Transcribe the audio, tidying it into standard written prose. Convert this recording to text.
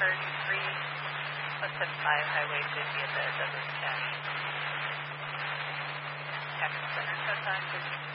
Let's put 5 Highway 50 at the Douglas County Tax Center. What time is